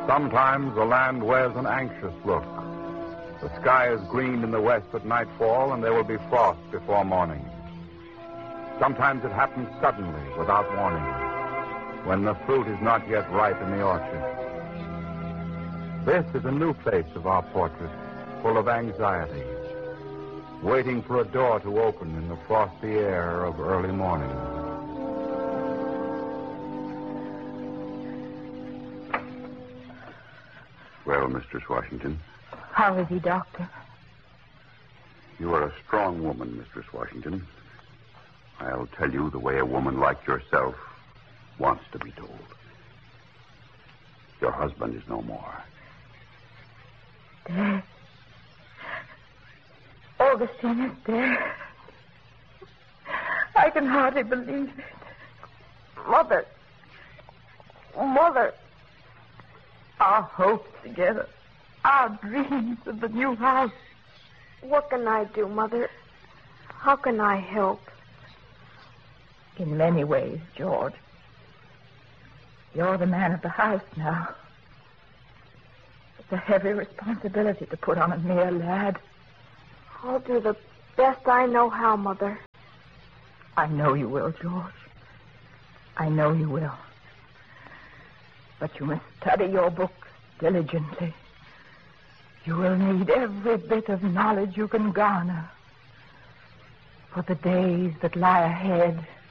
Sometimes the land wears an anxious look. The sky is green in the west at nightfall, and there will be frost before morning. Sometimes it happens suddenly, without warning, when the fruit is not yet ripe in the orchard. This is a new face of our portrait, full of anxiety, waiting for a door to open in the frosty air of early morning. Well, Mistress Washington? How is he, Doctor? You are a strong woman, Mistress Washington. I'll tell you the way a woman like yourself wants to be told. Your husband is no more. Dead. Augustine is dead. I can hardly believe it. Mother. Our hopes together. Our dreams of the new house. What can I do, Mother? How can I help? In many ways, George. You're the man of the house now. It's a heavy responsibility to put on a mere lad. I'll do the best I know how, Mother. I know you will, George. I know you will. But you must study your books diligently. You will need every bit of knowledge you can garner for the days that lie ahead.